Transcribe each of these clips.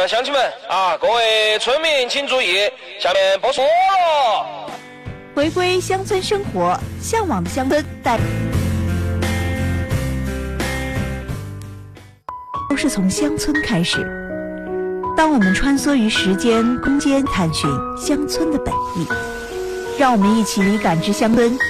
乡亲们啊，各位村民请注意，下面播说了。 回归乡村生活，向往的乡村都是从乡村开始。当我们穿梭于时间、空间，探寻乡村的本意，让我们一起感知乡村。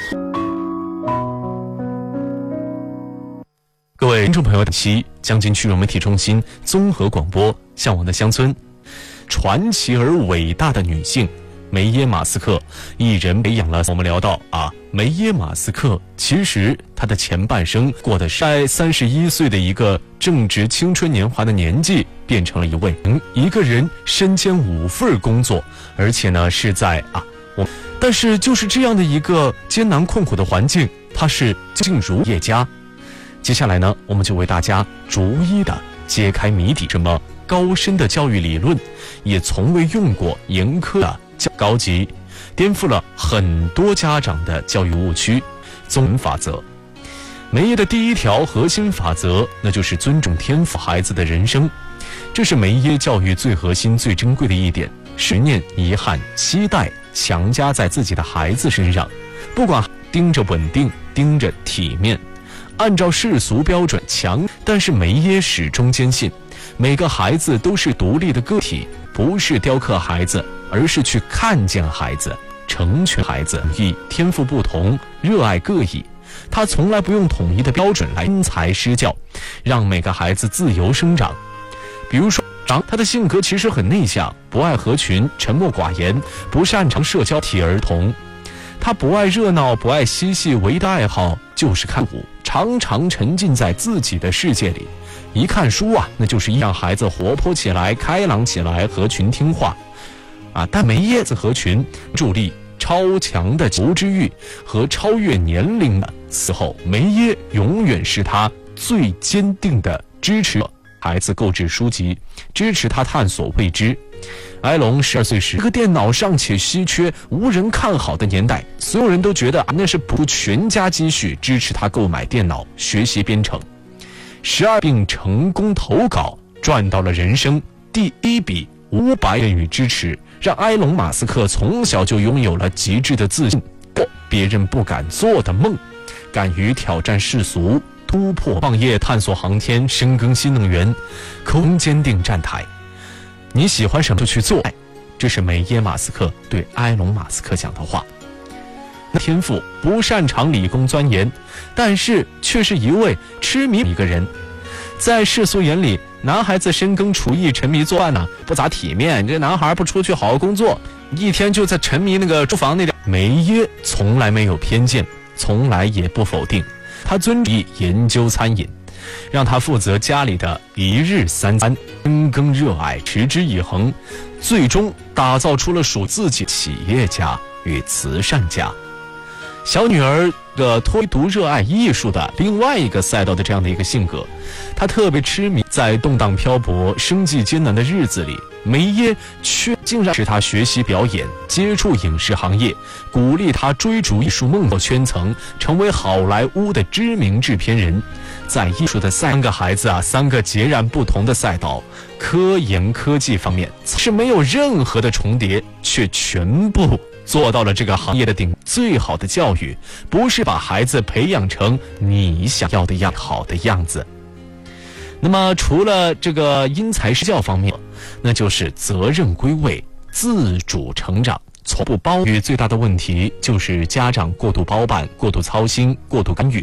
各位听众朋友，本期江津区人媒体中心综合广播《向往的乡村》，传奇而伟大的女性梅耶马斯克一人培养了。我们聊到梅耶马斯克其实她的前半生过的是在31岁的一个正值青春年华的年纪，变成了一个人身兼5份工作，而且呢是在但是就是这样的一个艰难困苦的环境，她是进入业家。接下来呢，我们就为大家逐一的揭开谜底。这么高深的教育理论，也从未用过严苛的高级，颠覆了很多家长的教育误区。宗法则，梅耶的第一条核心法则，那就是尊重天赋孩子的人生。这是梅耶教育最核心、最珍贵的一点。执念、遗憾、期待强加在自己的孩子身上，不管盯着稳定，盯着体面。按照世俗标准但是梅耶始终坚信，每个孩子都是独立的个体，不是雕刻孩子，而是去看见孩子，成全孩子。天赋不同，热爱各异，他从来不用统一的标准来因材施教，让每个孩子自由生长。比如说，他的性格其实很内向，不爱合群，沉默寡言，不擅长社交体儿童。他不爱热闹，不爱嬉戏，唯一的爱好就是看书，常常沉浸在自己的世界里。一看书那就是让孩子活泼起来，开朗起来，合群听话但梅耶合群助力超强的求知欲和超越年龄的此后，梅耶永远是他最坚定的支持者。孩子购置书籍，支持他探索未知。埃隆12岁时，这个电脑尚且稀缺，无人看好的年代，所有人都觉得那是不全家积蓄支持他购买电脑学习编程。12并成功投稿，赚到了人生第一笔500元与支持，让埃隆·马斯克从小就拥有了极致的自信，别人不敢做的梦，敢于挑战世俗，突破创业，探索航天，深耕新能源，空坚定站台。你喜欢什么就去做，这是梅耶马斯克对埃隆马斯克讲的话。天赋不擅长理工钻研，但是却是一位痴迷一个人。在世俗眼里，男孩子深耕厨艺，沉迷做饭不咋体面，这男孩不出去好好工作，一天就在沉迷那个厨房那点。梅耶从来没有偏见，从来也不否定，他尊重研究餐饮，让他负责家里的1日3餐，深耕热爱，持之以恒，最终打造出了属自己企业家与慈善家。小女儿的推读热爱艺术的另外一个赛道的这样的一个性格，她特别痴迷在动荡漂泊、生计艰难的日子里，梅耶却竟然使她学习表演，接触影视行业，鼓励她追逐艺术梦想圈层，成为好莱坞的知名制片人。在艺术的3个孩子3个截然不同的赛道，科研科技方面是没有任何的重叠，却全部做到了这个行业的顶。最好的教育不是把孩子培养成你想要的好的样子。那么除了这个因材施教方面，那就是责任归位，自主成长，从不包育。最大的问题就是家长过度包办、过度操心、过度干预。